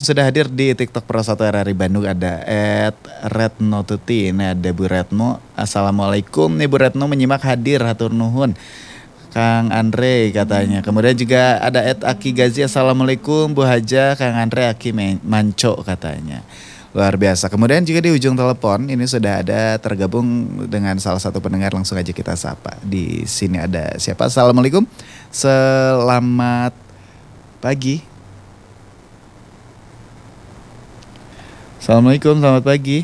sudah hadir di TikTok Pro 1 RRI Bandung ada @retnotuti. Ini ada Bu Retno. Assalamualaikum nih Bu Retno, menyimak hadir, hatur nuhun. Kang Andre katanya. Kemudian juga ada Aki Gazi. Assalamualaikum Bu Haja, Kang Andre Aki Manco katanya. Luar biasa. Kemudian juga di ujung telepon ini sudah ada tergabung dengan salah satu pendengar, langsung aja kita sapa. Di sini ada siapa? Assalamualaikum. Selamat pagi. Assalamualaikum, selamat pagi.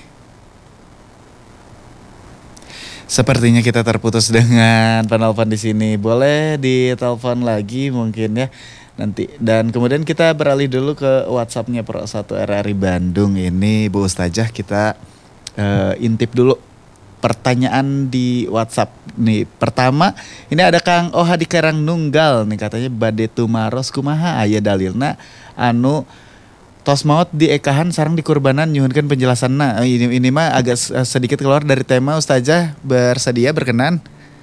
Sepertinya kita terputus dengan penelpon di sini. Boleh ditelepon lagi mungkin ya nanti. Dan kemudian kita beralih dulu ke WhatsApp-nya Pro 1 RRI Bandung. Ini Bu Ustazah, kita intip dulu pertanyaan di WhatsApp nih. Pertama, ini ada Kang Oha di Karangnunggal nih, katanya bade tumaros kumaha aya dalilna anu tos maut di ekahan sareng di kurbanan, nyuhunkeun penjelasanna. Ini mah agak sedikit keluar dari tema. Ustazah bersedia berkenan?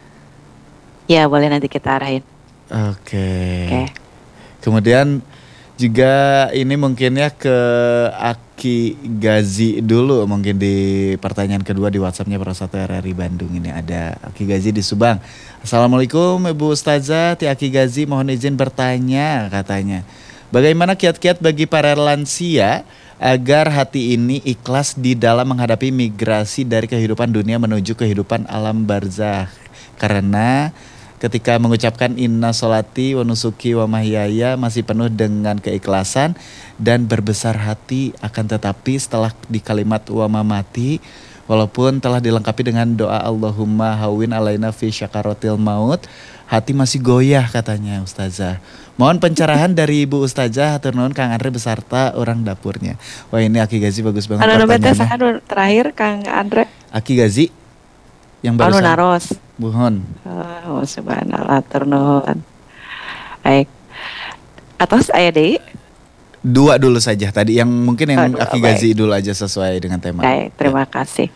Ya, boleh, nanti kita arahin. Oke. Kemudian juga ini mungkin ya ke Aki Gazi dulu, mungkin di pertanyaan kedua di WhatsApp-nya Pro 1 RRI Bandung. Ini ada Aki Gazi di Subang. Assalamualaikum Ibu Ustazah, Ti Aki Gazi mohon izin bertanya katanya. Bagaimana kiat-kiat bagi para lansia agar hati ini ikhlas di dalam menghadapi migrasi dari kehidupan dunia menuju kehidupan alam barzakh? Karena ketika mengucapkan inna sholati wa nusuki wa mahyaya masih penuh dengan keikhlasan dan berbesar hati, akan tetapi setelah di kalimat wa mamati, walaupun telah dilengkapi dengan doa Allahumma hawin alaina fi syakaratil maut, hati masih goyah katanya Ustazah. Mohon pencerahan dari Ibu Ustazah, hatur nuhun Kang Andre beserta orang dapurnya. Wah, ini Aki Gazi bagus banget pertanyaannya. Terakhir Kang Andre. Aki Gazi yang barusan. Naros. Mohon. Oh, subhanallah, hatur nuhun. Baik. Atas aya deui? Dua dulu saja tadi, yang mungkin yang Aki Gazi baik. dulu aja sesuai dengan tema. Baik, terima kasih.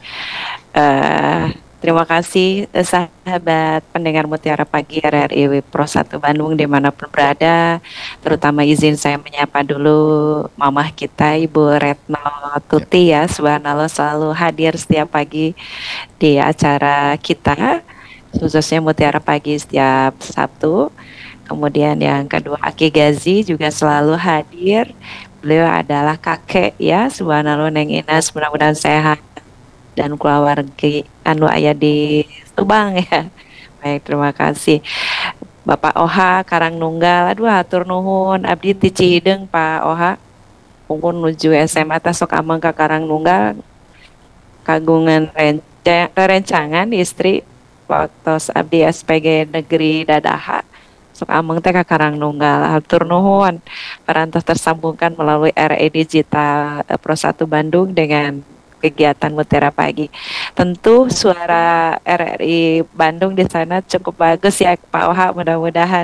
Terima kasih sahabat pendengar Mutiara Pagi RRI Pro 1 Bandung dimanapun berada. Terutama izin saya menyapa dulu mamah kita Ibu Retno Tuti ya. Subhanallah, selalu hadir setiap pagi di acara kita, khususnya Mutiara Pagi setiap Sabtu. Kemudian yang kedua Aki Gazi juga selalu hadir. Beliau adalah kakek ya, subhanallah Neng Inas, mudah-mudahan sehat dan keluarga anu aya di Subang ya. Baik, terima kasih. Bapak Oha Karangnunggal, aduh hatur nuhun abdi ti Cihideung Pak Oha. Pungkun nuju SMA teh sok ameng ka Karangnunggal. Kagungan rencangan istri waktos abdi SPG Negeri Dadaha. Sok ameng teh ka Karangnunggal. Hatur nuhun. Parantos tersambungkan melalui RRI Digital Pro 1 Bandung dengan kegiatan Mutiara Pagi. Tentu suara RRI Bandung di sana cukup bagus ya Pak Oha, mudah-mudahan.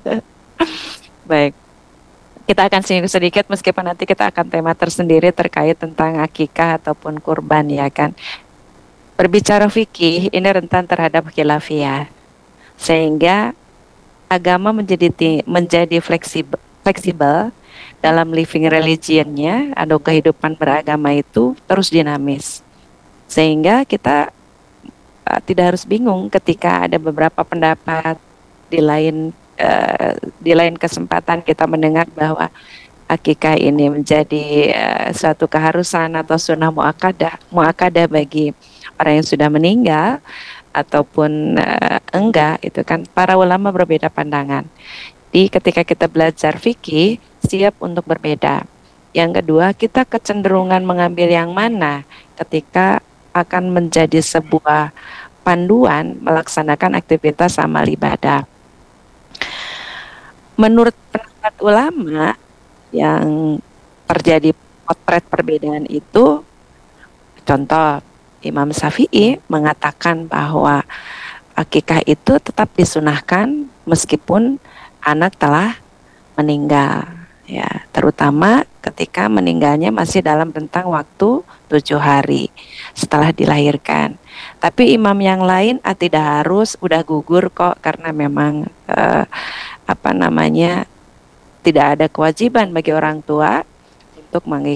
Baik, kita akan singgung sedikit meskipun nanti kita akan tema tersendiri terkait tentang akikah ataupun kurban ya kan. Berbicara fikih ini rentan terhadap khilafiyah, sehingga agama menjadi fleksibel dalam living religionnya atau kehidupan beragama itu terus dinamis, sehingga kita tidak harus bingung ketika ada beberapa pendapat di lain kesempatan kita mendengar bahwa akikah ini menjadi suatu keharusan atau sunnah muakkadah bagi orang yang sudah meninggal ataupun enggak. Itu kan para ulama berbeda pandangan. Jadi ketika kita belajar fikih, siap untuk berbeda. Yang kedua, kita kecenderungan mengambil yang mana ketika akan menjadi sebuah panduan melaksanakan aktivitas amal ibadah. Menurut pendapat ulama yang terjadi potret perbedaan itu, contoh Imam Syafi'i mengatakan bahwa akikah itu tetap disunahkan meskipun anak telah meninggal, ya, terutama ketika meninggalnya masih dalam rentang waktu 7 hari setelah dilahirkan. Tapi imam yang lain tidak harus, udah gugur kok, karena memang tidak ada kewajiban bagi orang tua untuk